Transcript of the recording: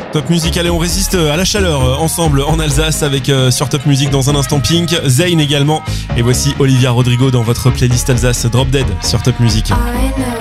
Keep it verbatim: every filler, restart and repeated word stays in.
Top Music, allez, on résiste à la chaleur euh, ensemble en Alsace avec euh, sur Top Music dans un instant Pink, Zayn également. Et voici Olivia Rodrigo dans votre playlist Alsace Drop Dead sur Top Music.